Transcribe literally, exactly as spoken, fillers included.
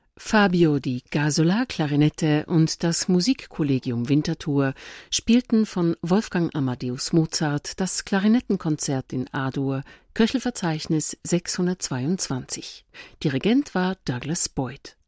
Fabio Di Gasola, Klarinette und das Musikkollegium Winterthur spielten von Wolfgang Amadeus Mozart das Klarinettenkonzert in A-Dur, Köchelverzeichnis sechshundertzweiundzwanzig. Dirigent war Douglas Boyd.